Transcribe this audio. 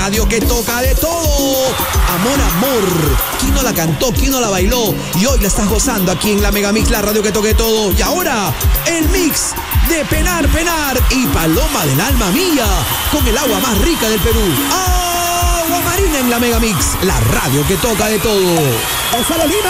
radio que toca de todo. Amor, amor. ¿Quién no la cantó? ¿Quién no la bailó? Y hoy la estás gozando aquí en la Megamix, la radio que toca de todo. Y ahora, el mix de Penar, Penar y Paloma del Alma Mía, con el agua más rica del Perú. Agua Marina en la Megamix, la radio que toca de todo.